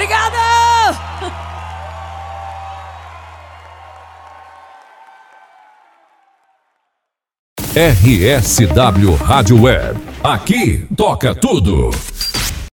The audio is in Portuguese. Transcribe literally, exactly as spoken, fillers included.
Obrigada! R S W Rádio Web. Aqui toca tudo.